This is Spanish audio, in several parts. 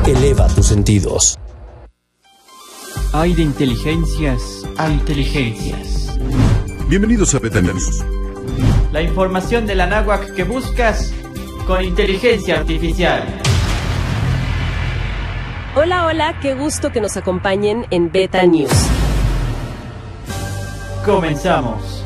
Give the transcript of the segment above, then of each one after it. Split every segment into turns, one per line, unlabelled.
Eleva tus sentidos.
Hay de inteligencias a inteligencias.
Bienvenidos a Beta News.
La información de la náhuatl que buscas con inteligencia artificial.
Hola, hola, qué gusto que nos acompañen en Beta News.
Comenzamos.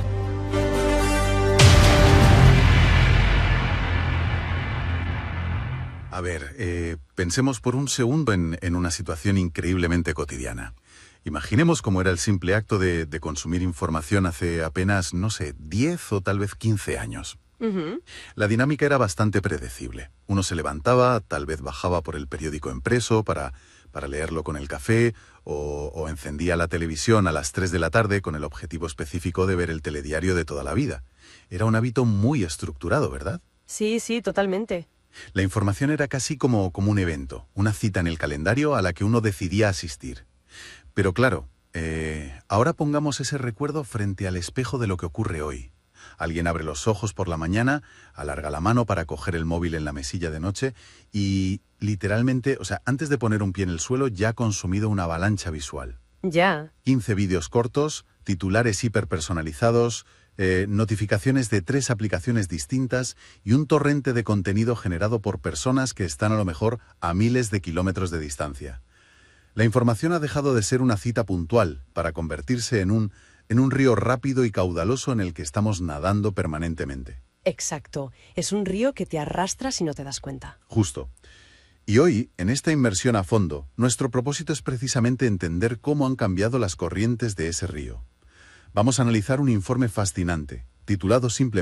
A ver, pensemos por un segundo en una situación increíblemente cotidiana. Imaginemos cómo era el simple acto de consumir información hace apenas, no sé, 10 o tal vez 15 años. La dinámica era bastante predecible. Uno se levantaba, tal vez bajaba por el periódico impreso para leerlo con el café, o encendía la televisión a las 3 de la tarde con el objetivo específico de ver el telediario de toda la vida. Era un hábito muy estructurado, ¿verdad?
Sí, totalmente.
La información era casi como un evento, una cita en el calendario a la que uno decidía asistir. Pero claro, ahora pongamos ese recuerdo frente al espejo de lo que ocurre hoy. Alguien abre los ojos por la mañana, alarga la mano para coger el móvil en la mesilla de noche y literalmente, antes de poner un pie en el suelo ya ha consumido una avalancha visual.
Ya.
15 vídeos cortos, titulares hiperpersonalizados, notificaciones de 3 aplicaciones distintas y un torrente de contenido generado por personas que están a lo mejor a miles de kilómetros de distancia. La información ha dejado de ser una cita puntual para convertirse en un río rápido y caudaloso en el que estamos nadando permanentemente.
Exacto. Es un río que te arrastra si no te das cuenta.
Justo. Y hoy, en esta inmersión a fondo, nuestro propósito es precisamente entender cómo han cambiado las corrientes de ese río. Vamos a analizar un informe fascinante, titulado simplemente